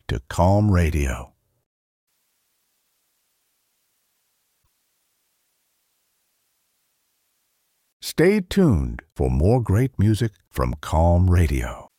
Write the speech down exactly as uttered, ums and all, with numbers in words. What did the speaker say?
to Calm Radio. Stay tuned for more great music from Calm Radio.